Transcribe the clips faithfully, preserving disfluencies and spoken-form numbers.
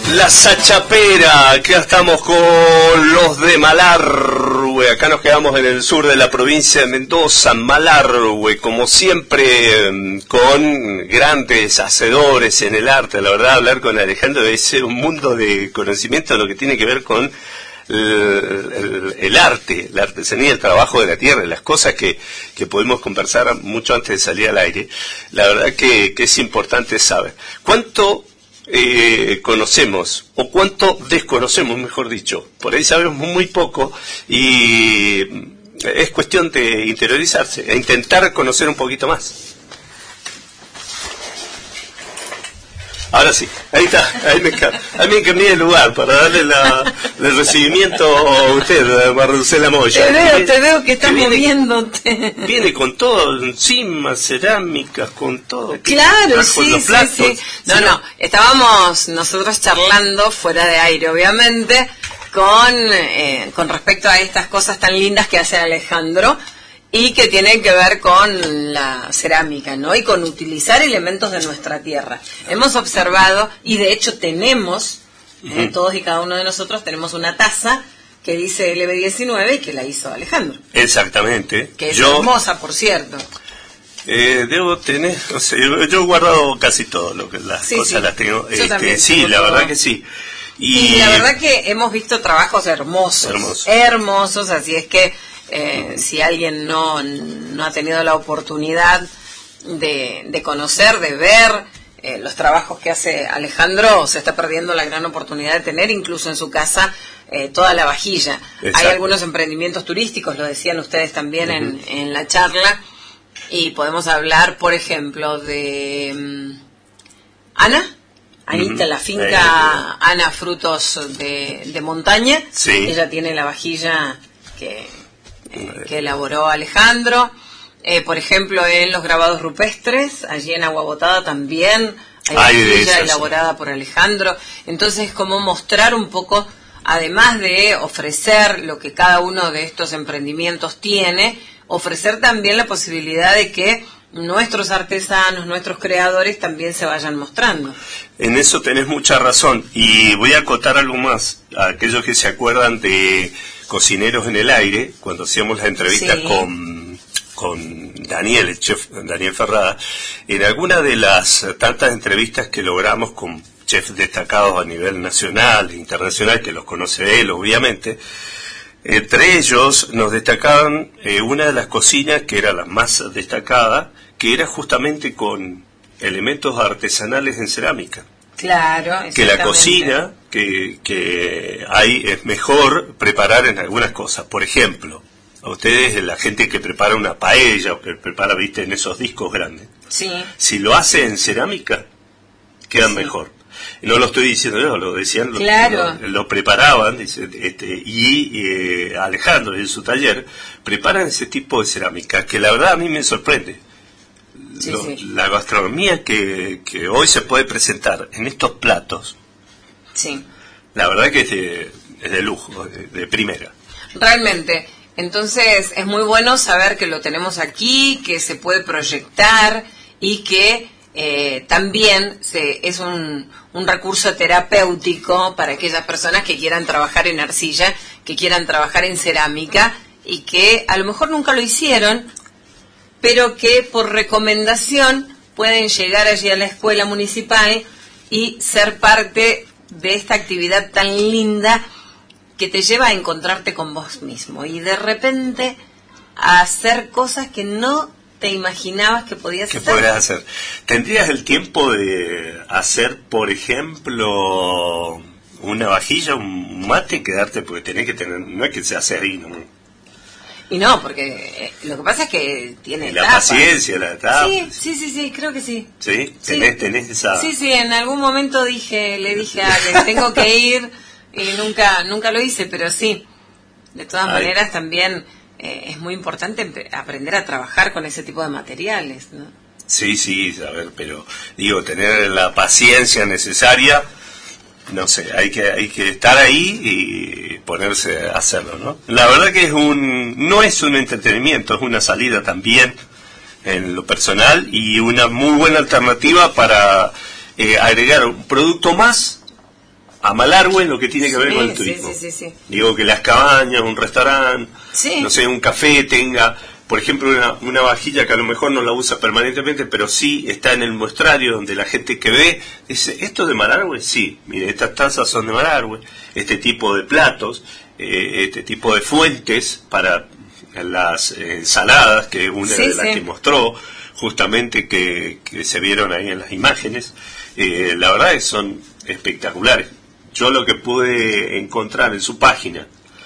La Sachapera, acá estamos con los de Malargüe, acá nos quedamos en el sur de la provincia de Mendoza, Malargüe, como siempre con grandes hacedores en el arte. La verdad, hablar con Alejandro debe ser un mundo de conocimiento de lo que tiene que ver con el, el, el arte, la artesanía, el trabajo de la tierra, las cosas que, que podemos conversar mucho antes de salir al aire. La verdad que, que es importante saber cuánto Eh, conocemos, o cuánto desconocemos, mejor dicho. Por ahí sabemos muy poco y es cuestión de interiorizarse, e intentar conocer un poquito más. Ahora sí, ahí está, ahí me, ahí me cambié de lugar para darle la, el recibimiento a usted, a Marcela Moya. Te veo, te veo que estás moviéndote. Viene, viene con todo, encima, cerámicas, con todo. Claro, sí, sí, sí. No, sí, no, estábamos nosotros charlando fuera de aire, obviamente, con, eh, con respecto a estas cosas tan lindas que hace Alejandro, y que tienen que ver con la cerámica, ¿no? Y con utilizar elementos de nuestra tierra. Hemos observado, y de hecho tenemos, uh-huh. eh, todos y cada uno de nosotros tenemos una taza que dice L B diecinueve y que la hizo Alejandro. Exactamente. Que es yo, hermosa, por cierto. Eh, debo tener, no sé, yo, yo he guardado casi todo lo que las sí, cosas sí. las tengo. Yo Este, sí, la todo. verdad que sí. Y, y la verdad que hemos visto trabajos hermosos, hermosos, hermosos, así es que Eh, si alguien no, no ha tenido la oportunidad de, de conocer, de ver eh, los trabajos que hace Alejandro, se está perdiendo la gran oportunidad de tener incluso en su casa eh, toda la vajilla. Exacto. Hay algunos emprendimientos turísticos, lo decían ustedes también uh-huh. en, en la charla, y podemos hablar, por ejemplo, de um, Ana, Anita, uh-huh. la finca uh-huh. Ana Frutos de, de Montaña. Sí. Ella tiene la vajilla que... Eh, que elaboró Alejandro, eh, por ejemplo en los grabados rupestres, allí en Agua Botada también hay vajilla elaborada por Alejandro. Entonces, como mostrar un poco, además de ofrecer lo que cada uno de estos emprendimientos tiene, ofrecer también la posibilidad de que nuestros artesanos, nuestros creadores también se vayan mostrando. En eso tenés mucha razón, y voy a acotar algo más a aquellos que se acuerdan de Cocineros en el Aire, cuando hacíamos la entrevista sí. con, con Daniel, el chef Daniel Ferrada. En alguna de las tantas entrevistas que logramos con chefs destacados a nivel nacional e internacional, que los conoce él obviamente, entre ellos nos destacaban eh, una de las cocinas que era la más destacada, que era justamente con elementos artesanales en cerámica. Claro, que la cocina que, que hay es mejor preparar en algunas cosas. Por ejemplo, a ustedes, la gente que prepara una paella o que prepara, viste, en esos discos grandes, sí. si lo hace en cerámica, quedan sí. mejor. No lo estoy diciendo yo, lo decían, claro. lo, lo preparaban, dice, este, y eh, Alejandro en su taller preparan ese tipo de cerámica, que la verdad a mí me sorprende. Sí, Lo, sí. La gastronomía que, que hoy se puede presentar en estos platos, sí. la verdad que es de, es de lujo, de, de primera. Realmente. Entonces es muy bueno saber que lo tenemos aquí, que se puede proyectar y que eh, también se, es un, un recurso terapéutico para aquellas personas que quieran trabajar en arcilla, que quieran trabajar en cerámica y que a lo mejor nunca lo hicieron, pero que por recomendación pueden llegar allí a la escuela municipal y ser parte de esta actividad tan linda que te lleva a encontrarte con vos mismo y de repente a hacer cosas que no te imaginabas que podías ¿Qué hacer. podrías hacer? ¿Tendrías el tiempo de hacer, por ejemplo, una vajilla, un mate, quedarte, porque tenés que tener, no es que se hace ahí, ¿no? Y no, porque eh, lo que pasa es que tiene la etapas. paciencia, la etapa. Sí, sí, sí, sí, creo que sí. ¿Sí? ¿Tenés, sí. tenés esa...? Sí, sí, en algún momento dije, le dije a Ale, tengo que ir, y nunca nunca lo hice, pero sí. De todas Ay. maneras, también eh, es muy importante aprender a trabajar con ese tipo de materiales, ¿no? Sí, sí, a ver, pero digo, tener la paciencia necesaria, no sé, hay que hay que estar ahí y ponerse a hacerlo, ¿no? La verdad que es un no es un entretenimiento, es una salida también en lo personal y una muy buena alternativa para eh, agregar un producto más a Malargüe en lo que tiene que ver sí, con el turismo. Sí, sí, sí, sí. Digo que las cabañas, un restaurante, sí. no sé, un café tenga, por ejemplo, una, una vajilla que a lo mejor no la usa permanentemente, pero sí está en el muestrario donde la gente que ve dice, ¿esto es de Malargüe? Sí, mire, estas tazas son de Malargüe, este tipo de platos, eh, este tipo de fuentes para las eh, ensaladas, que es una sí, de las sí. que mostró, justamente que, que se vieron ahí en las imágenes, eh, la verdad es que son espectaculares. Yo lo que pude encontrar en su página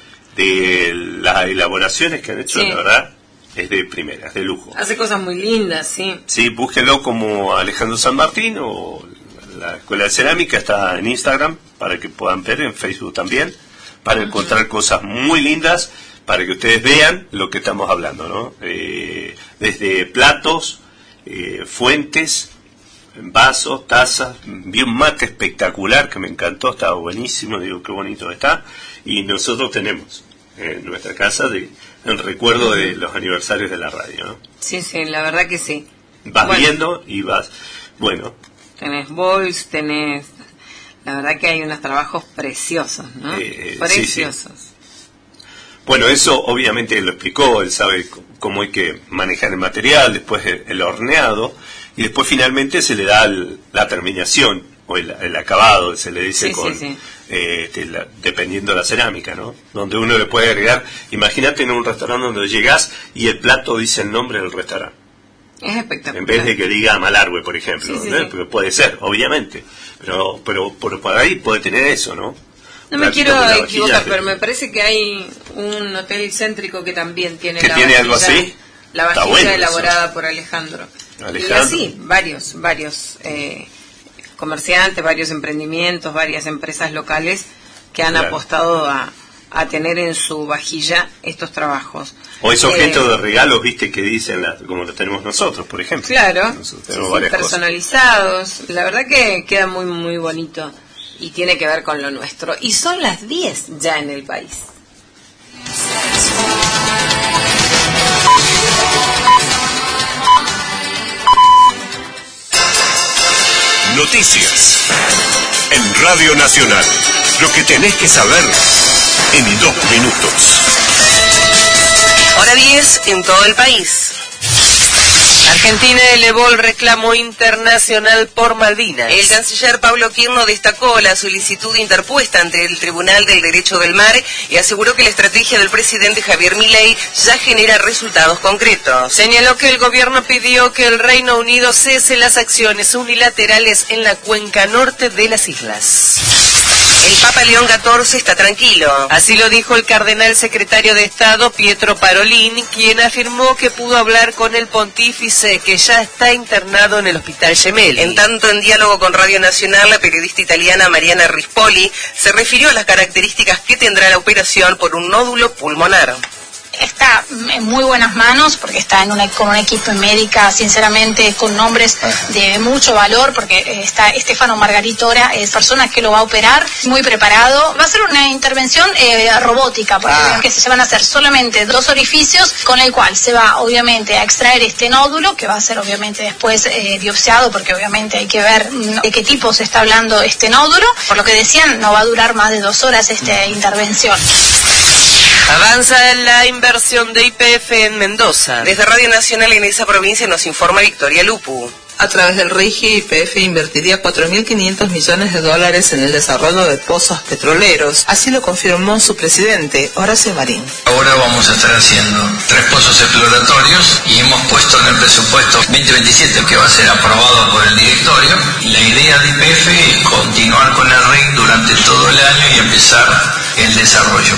de las elaboraciones que han hecho, sí. la verdad, es de primera, es de lujo. Hace cosas muy lindas, sí. Sí, búsquenlo como Alejandro San Martín, o la Escuela de Cerámica, está en Instagram, para que puedan ver, en Facebook también, para uh-huh. encontrar cosas muy lindas, para que ustedes vean lo que estamos hablando, ¿no? Eh, desde platos, eh, fuentes, vasos, tazas, vi un mate espectacular que me encantó, estaba buenísimo, digo qué bonito está, y nosotros tenemos en nuestra casa de, en recuerdo de los aniversarios de la radio, ¿no? Sí, sí, la verdad que sí. Vas bueno, viendo y vas, bueno. Tenés bols, tenés, la verdad que hay unos trabajos preciosos, ¿no? Eh, preciosos. Sí, sí. Bueno, eso obviamente lo explicó, él sabe cómo hay que manejar el material, después el, el horneado, y después finalmente se le da el, la terminación, o el, el acabado, se le dice, sí, con sí, sí. Eh, este, la, dependiendo de la cerámica, ¿no? Donde uno le puede agregar, imagínate en un restaurante donde llegás y el plato dice el nombre del restaurante. Es espectacular. En vez de que diga Malargüe, por ejemplo, sí, sí, ¿no? sí. Porque puede ser, obviamente, pero pero por, por ahí puede tener eso, ¿no? No me quiero equivocar, pero me parece que hay un hotel céntrico que también tiene ¿Que la tiene vajilla, algo así? La vajilla bueno elaborada eso. por Alejandro. Alejandro. Y así, varios, varios eh, comerciantes, varios emprendimientos, varias empresas locales que han claro. apostado a, a tener en su vajilla estos trabajos. O esos eh, objetos de regalos, viste, que dicen, la, como los tenemos nosotros, por ejemplo. Claro, sí, sí, personalizados. La verdad que queda muy, muy bonito. Y tiene que ver con lo nuestro. Y son las diez ya en el país. Noticias en Radio Nacional. Lo que tenés que saber en dos minutos. Hora diez en todo el país. Argentina elevó el reclamo internacional por Malvinas. El canciller Pablo Quirno destacó la solicitud interpuesta ante el Tribunal del Derecho del Mar y aseguró que la estrategia del presidente Javier Milei ya genera resultados concretos. Señaló que el gobierno pidió que el Reino Unido cese las acciones unilaterales en la cuenca norte de las islas. El Papa León catorce está tranquilo. Así lo dijo el cardenal secretario de Estado Pietro Parolin, quien afirmó que pudo hablar con el pontífice que ya está internado en el Hospital Gemelli. En tanto, en diálogo con Radio Nacional, la periodista italiana Mariana Rispoli se refirió a las características que tendrá la operación por un nódulo pulmonar. Está en muy buenas manos porque está en una, con una equipo médica, sinceramente, con nombres de mucho valor, porque está Estefano Margaritora, es persona que lo va a operar, muy preparado. Va a ser una intervención eh, robótica, porque ah. que se van a hacer solamente dos orificios, con el cual se va, obviamente, a extraer este nódulo, que va a ser, obviamente, después eh, biopsiado, porque obviamente hay que ver de qué tipo se está hablando este nódulo. Por lo que decían, no va a durar más de dos horas esta intervención. Avanza la inversión de Y P F en Mendoza. Desde Radio Nacional en esa provincia nos informa Victoria Lupu. A través del RIGI, Y P F invertiría cuatro mil quinientos millones de dólares en el desarrollo de pozos petroleros. Así lo confirmó su presidente, Horacio Marín. Ahora vamos a estar haciendo tres pozos exploratorios y hemos puesto en el presupuesto veinte veintisiete, que va a ser aprobado por el directorio. La idea de Y P F es continuar con el R I C durante todo el año y empezar el desarrollo.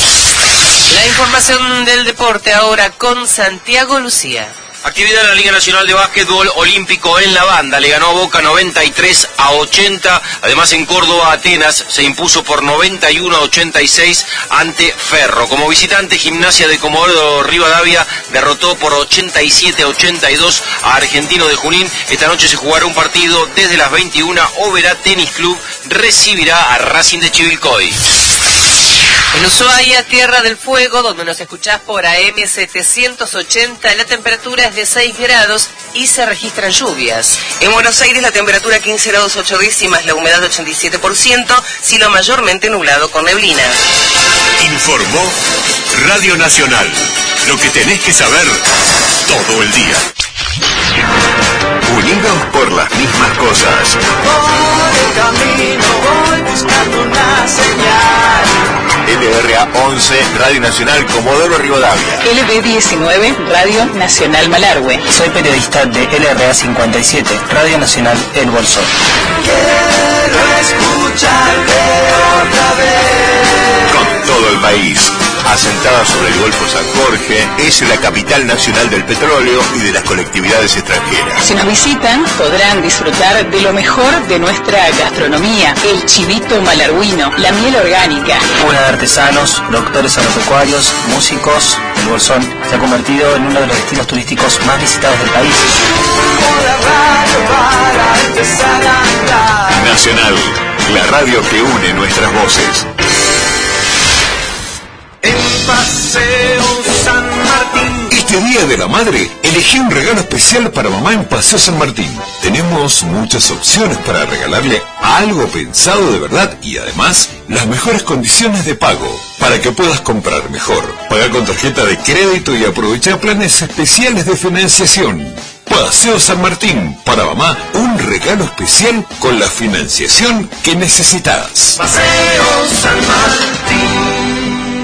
La información del deporte ahora con Santiago Lucía. Actividad en la Liga Nacional de Básquetbol Olímpico en la banda. Le ganó a Boca noventa y tres a ochenta. Además, en Córdoba, Atenas se impuso por noventa y uno a ochenta y seis ante Ferro. Como visitante, Gimnasia de Comodoro Rivadavia derrotó por ochenta y siete a ochenta y dos a Argentino de Junín. Esta noche se jugará un partido desde las veintiuna. Oberá Tenis Club recibirá a Racing de Chivilcoy. En Ushuaia, Tierra del Fuego, donde nos escuchás por A M setecientos ochenta, la temperatura es de seis grados y se registran lluvias. En Buenos Aires la temperatura quince grados ocho décimas, la humedad ochenta y siete por ciento, cielo mayormente nublado con neblina. Informó Radio Nacional. Lo que tenés que saber todo el día. Unidos por las mismas cosas. Por el camino voy buscando una señal. L R A once, Radio Nacional Comodoro Rivadavia. L B diecinueve, Radio Nacional Malargüe. Soy periodista de L R A cincuenta y siete, Radio Nacional El Bolsón. Quiero escucharte otra vez. Con todo el país. Asentada sobre el Golfo San Jorge, es la capital nacional del petróleo y de las colectividades extranjeras. Si nos visitan, podrán disfrutar de lo mejor de nuestra gastronomía, el chivito malarguino, la miel orgánica. Una de artesanos, doctores agropecuarios, músicos, el Bolsón se ha convertido en uno de los destinos turísticos más visitados del país. Nacional, la radio que une nuestras voces. Paseo San Martín. Este Día de la Madre, elegí un regalo especial para mamá en Paseo San Martín. Tenemos muchas opciones para regalarle algo pensado de verdad y además las mejores condiciones de pago para que puedas comprar mejor. Paga con tarjeta de crédito y aprovecha planes especiales de financiación. Paseo San Martín, para mamá, un regalo especial con la financiación que necesitas. Paseo San Martín.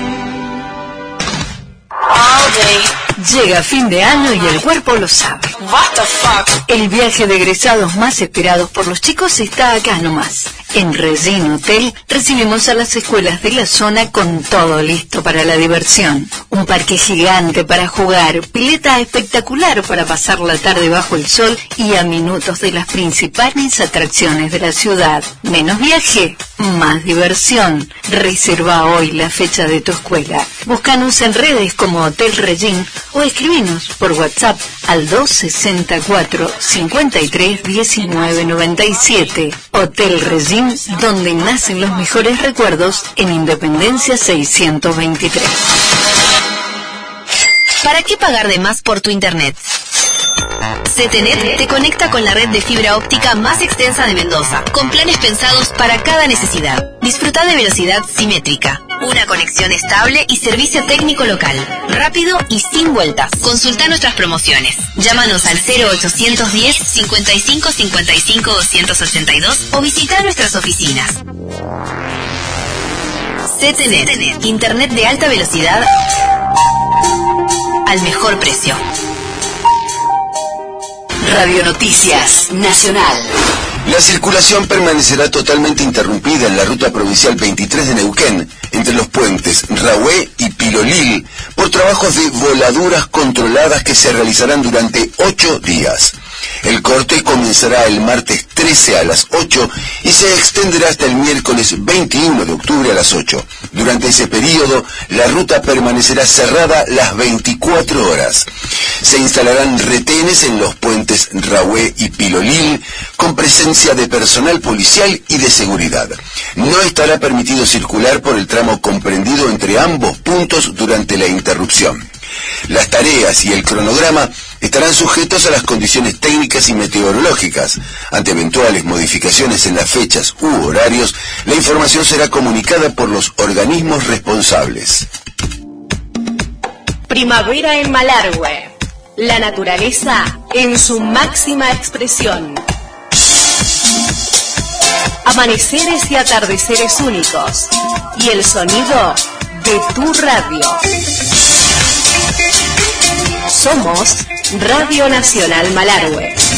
Llega fin de año y el cuerpo lo sabe. What the fuck? El viaje de egresados más esperados por los chicos está acá nomás. En Regine Hotel recibimos a las escuelas de la zona con todo listo para la diversión. Un parque gigante para jugar, pileta espectacular para pasar la tarde bajo el sol y a minutos de las principales atracciones de la ciudad. Menos viaje, más diversión. Reserva hoy la fecha de tu escuela. Búscanos en redes como Hotel Regine o escribinos por WhatsApp al dos sesenta y cuatro, cincuenta y tres, diecinueve noventa y siete. Hotel Regine, donde nacen los mejores recuerdos, en Independencia seiscientos veintitrés. ¿Para qué pagar de más por tu internet? CETENET te conecta con la red de fibra óptica más extensa de Mendoza, con planes pensados para cada necesidad. Disfruta de velocidad simétrica, una conexión estable y servicio técnico local, rápido y sin vueltas. Consulta nuestras promociones. Llámanos al cero ochocientos diez, cincuenta y cinco, cincuenta y cinco, doscientos ochenta y dos o visita nuestras oficinas. CETENET, internet de alta velocidad al mejor precio. Radio Noticias Nacional. La circulación permanecerá totalmente interrumpida en la ruta provincial veintitrés de Neuquén, entre los puentes Rahue y Pilolil, por trabajos de voladuras controladas que se realizarán durante ocho días. El corte comenzará el martes trece a las ocho y se extenderá hasta el miércoles veintiuno de octubre a las ocho. Durante ese periodo, la ruta permanecerá cerrada las veinticuatro horas. Se instalarán retenes en los puentes Rahue y Pilolil, con presencia de personal policial y de seguridad. No estará permitido circular por el tramo comprendido entre ambos puntos durante la interrupción. Las tareas y el cronograma estarán sujetos a las condiciones técnicas y meteorológicas. Ante eventuales modificaciones en las fechas u horarios, la información será comunicada por los organismos responsables. Primavera en Malargüe. La naturaleza en su máxima expresión. Amaneceres y atardeceres únicos. Y el sonido de tu radio. Somos Radio Nacional Malargüe.